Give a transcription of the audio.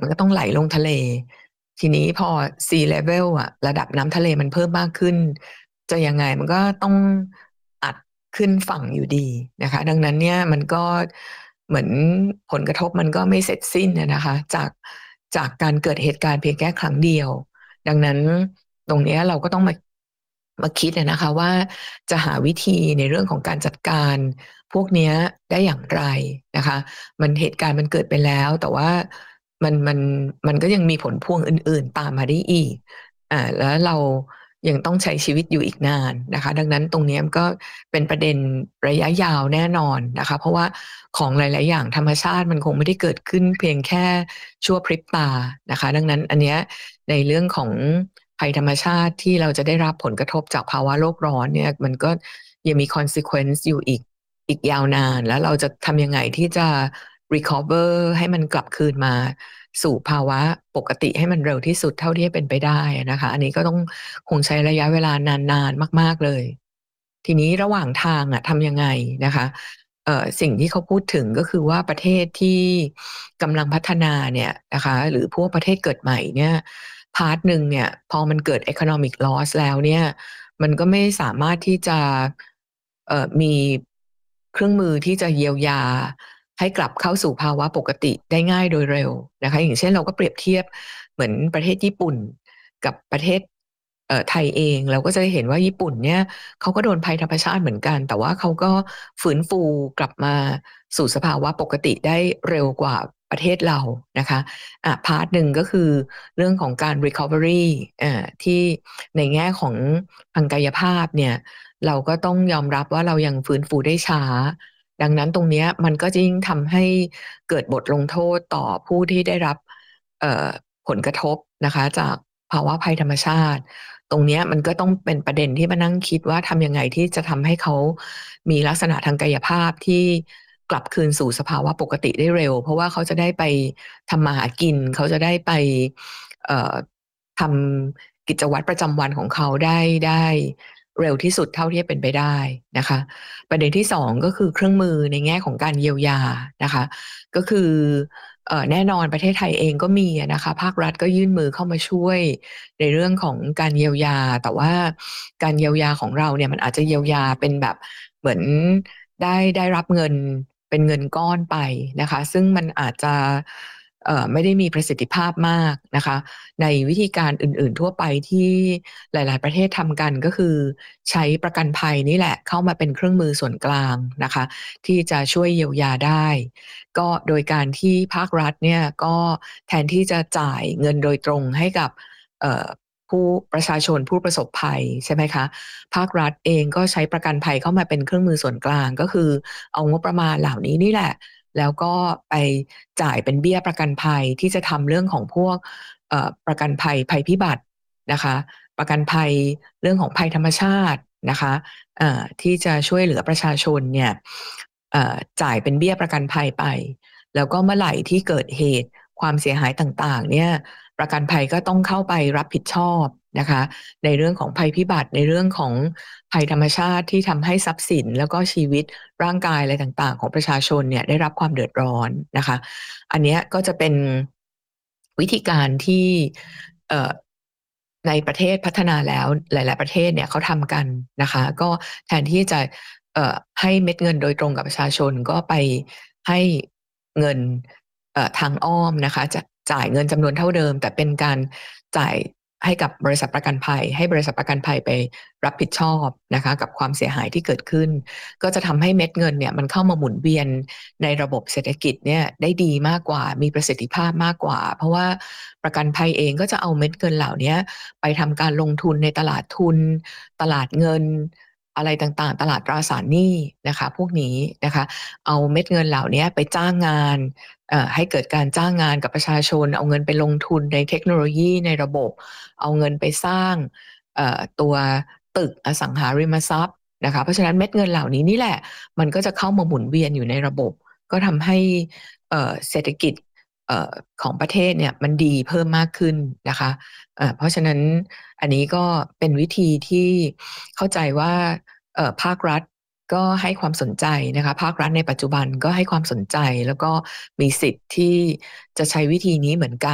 มันก็ต้องไหลลงทะเลทีนี้พอ sea level อะระดับน้ำทะเลมันเพิ่มมากขึ้นจะยังไงมันก็ต้องอัดขึ้นฝั่งอยู่ดีนะคะดังนั้นเนี่ยมันก็เหมือนผลกระทบมันก็ไม่เสร็จสิ้นนะคะจากการเกิดเหตุการณ์เพียงแค่ครั้งเดียวดังนั้นตรงนี้เราก็ต้องมาคิดนะคะว่าจะหาวิธีในเรื่องของการจัดการพวกนี้ได้อย่างไรนะคะมันเหตุการณ์มันเกิดไปแล้วแต่ว่ามันมันมันก็ยังมีผลพวงอื่นๆตามมาได้อีกแล้วเรายังต้องใช้ชีวิตอยู่อีกนานนะคะดังนั้นตรงนี้มันก็เป็นประเด็นระยะยาวแน่นอนนะคะเพราะว่าของหลายๆอย่างธรรมชาติมันคงไม่ได้เกิดขึ้นเพียงแค่ชั่วพริบตานะคะดังนั้นอันเนี้ยในเรื่องของภัยธรรมชาติที่เราจะได้รับผลกระทบจากภาวะโลกร้อนเนี่ยมันก็ยังมี consequence อยู่อีกยาวนานแล้วเราจะทำยังไงที่จะ recover ให้มันกลับคืนมาสู่ภาวะปกติให้มันเร็วที่สุดเท่าที่จะเป็นไปได้นะคะอันนี้ก็ต้องคงใช้ระยะเวลานานๆมากๆเลยทีนี้ระหว่างทางทำยังไงนะคะสิ่งที่เขาพูดถึงก็คือว่าประเทศที่กำลังพัฒนาเนี่ยนะคะหรือพวกประเทศเกิดใหม่เนี่ยพาร์ทหนึ่งเนี่ยพอมันเกิด economic loss แล้วเนี่ยมันก็ไม่สามารถที่จะมีเครื่องมือที่จะเยียวยาให้กลับเข้าสู่ภาวะปกติได้ง่ายโดยเร็วนะคะอย่างเช่นเราก็เปรียบเทียบเหมือนประเทศญี่ปุ่นกับประเทศไทยเองเราก็จะเห็นว่าญี่ปุ่นเนี่ยเขาก็โดนภัยธรรมชาติเหมือนกันแต่ว่าเขาก็ฟื้นฟูกลับมาสู่สภาวะปกติได้เร็วกว่าประเทศเรานะคะพาร์ทหนึ่งก็คือเรื่องของการ recovery ที่ในแง่ของทางกายภาพเนี่ยเราก็ต้องยอมรับว่าเรายังฟื้นฟูได้ช้าดังนั้นตรงนี้มันก็จะยิ่งทำให้เกิดบทลงโทษต่อผู้ที่ได้รับผลกระทบนะคะจากภาวะภัยธรรมชาติตรงนี้มันก็ต้องเป็นประเด็นที่มานั่งคิดว่าทำยังไงที่จะทำให้เขามีลักษณะทางกายภาพที่กลับคืนสู่สภาวะปกติได้เร็วเพราะว่าเขาจะได้ไปทำมาหากินเขาจะได้ไปทำกิจวัตรประจำวันของเขาได้เร็วที่สุดเท่าที่จะเป็นไปได้นะคะประเด็นที่สองก็คือเครื่องมือในแง่ของการเยียวยานะคะก็คือแน่นอนประเทศไทยเองก็มีนะคะภาครัฐก็ยื่นมือเข้ามาช่วยในเรื่องของการเยียวยาแต่ว่าการเยียวยาของเราเนี่ยมันอาจจะเยียวยาเป็นแบบเหมือนได้รับเงินเป็นเงินก้อนไปนะคะซึ่งมันอาจจะไม่ได้มีประสิทธิภาพมากนะคะในวิธีการอื่นๆทั่วไปที่หลายๆประเทศทำกันก็คือใช้ประกันภัยนี่แหละเข้ามาเป็นเครื่องมือส่วนกลางนะคะที่จะช่วยเยียวยาได้ก็โดยการที่ภาครัฐเนี่ยก็แทนที่จะจ่ายเงินโดยตรงให้กับผู้ประชาชนผู้ประสบภัยใช่ไหมคะภาครัฐเองก็ใช้ประกันภัยเข้ามาเป็นเครื่องมือส่วนกลางก็คือเอางบประมาณเหล่านี้นี่แหละแล้วก็ไปจ่ายเป็นเบี้ยประกันภัยที่จะทำเรื่องของพวกประกันภัยพิบัตินะคะประกันภัยเรื่องของภัยธรรมชาตินะคะที่จะช่วยเหลือประชาชนเนี่ยจ่ายเป็นเบี้ยประกันภัยไปแล้วก็เมื่อไหร่ที่เกิดเหตุความเสียหายต่างๆเนี่ยประกันภัยก็ต้องเข้าไปรับผิดชอบนะคะในเรื่องของภัยพิบัติในเรื่องของภัยธรรมชาติที่ทำให้ทรัพย์สินแล้วก็ชีวิตร่างกายอะไรต่างๆของประชาชนเนี่ยได้รับความเดือดร้อนนะคะอันนี้ก็จะเป็นวิธีการที่ในประเทศพัฒนาแล้วหลายๆประเทศเนี่ยเขาทำกันนะคะก็แทนที่จะให้เม็ดเงินโดยตรงกับประชาชนก็ไปให้เงินทางอ้อมนะคะจะจ่ายเงินจำนวนเท่าเดิมแต่เป็นการจ่ายให้กับบริษัทประกันภัยให้บริษัทประกันภัยไปรับผิดชอบนะคะกับความเสียหายที่เกิดขึ้นก็จะทำให้เม็ดเงินเนี่ยมันเข้ามาหมุนเวียนในระบบเศรษฐกิจเนี่ยได้ดีมากกว่ามีประสิทธิภาพมากกว่าเพราะว่าประกันภัยเองก็จะเอาเม็ดเงินเหล่านี้ไปทำการลงทุนในตลาดทุนตลาดเงินอะไรต่างๆตลาดตราสารหนี้นะคะพวกนี้นะคะเอาเม็ดเงินเหล่านี้ไปจ้างงานให้เกิดการจ้างงานกับประชาชนเอาเงินไปลงทุนในเทคโนโลยีในระบบเอาเงินไปสร้างตัวตึกอสังหาริมทรัพย์นะคะเพราะฉะนั้นเม็ดเงินเหล่านี้นี่แหละมันก็จะเข้ามาหมุนเวียนอยู่ในระบบก็ทำให้เศรษฐกิจของประเทศเนี่ยมันดีเพิ่มมากขึ้นนะคะเพราะฉะนั้นอันนี้ก็เป็นวิธีที่เข้าใจว่าภาครัฐก็ให้ความสนใจนะคะภาครัฐในปัจจุบันก็ให้ความสนใจแล้วก็มีสิทธิ์ที่จะใช้วิธีนี้เหมือนกัน